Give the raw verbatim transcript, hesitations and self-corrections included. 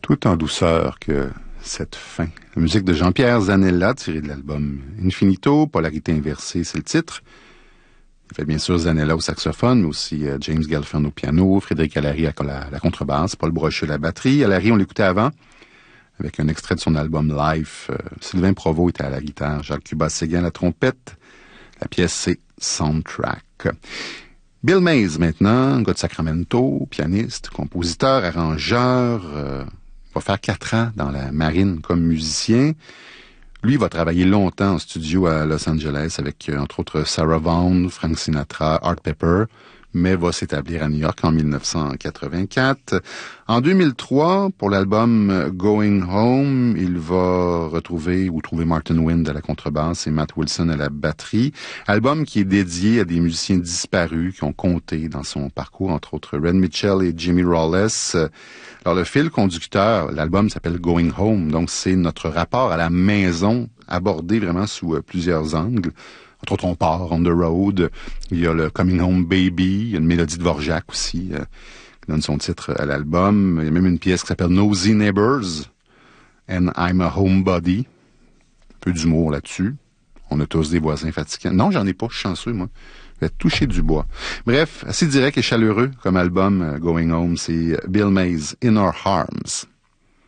Tout en douceur que cette fin. La musique de Jean-Pierre Zanella, tirée de l'album Infinito, Polarité inversée, c'est le titre. Il fait bien sûr Zanella au saxophone, mais aussi euh, James Galfern au piano, Frédéric Allary à la, la contrebasse, Paul Brochu à la batterie. Allary, on l'écoutait avant, avec un extrait de son album Life. Euh, Sylvain Provost était à la guitare, Jacques Cubat-Séguin à la trompette. La pièce, c'est Soundtrack. Bill Mays, maintenant, gars de Sacramento, pianiste, compositeur, arrangeur, euh, va faire quatre ans dans la marine comme musicien. Lui va travailler longtemps en studio à Los Angeles avec, euh, entre autres, Sarah Vaughan, Frank Sinatra, Art Pepper, mais va s'établir à New York en dix-neuf cent quatre-vingt-quatre. En deux mille trois, pour l'album Going Home, il va retrouver ou trouver Martin Wind à la contrebasse et Matt Wilson à la batterie. Album qui est dédié à des musiciens disparus qui ont compté dans son parcours, entre autres Red Mitchell et Jimmy Rawless. Alors, le fil conducteur, l'album s'appelle Going Home, donc c'est notre rapport à la maison abordé vraiment sous euh, plusieurs angles. Entre autres, on part on the road. Il y a le Coming Home Baby, il y a une mélodie de Dvorak aussi, euh, qui donne son titre à l'album. Il y a même une pièce qui s'appelle Nosy Neighbors and I'm a Homebody. Un peu d'humour là-dessus. On a tous des voisins fatigants. Non, j'en ai pas, je suis chanceux, moi. Je vais toucher du bois. Bref, assez direct et chaleureux comme album, euh, Going Home, c'est Bill Mays, In Our Arms.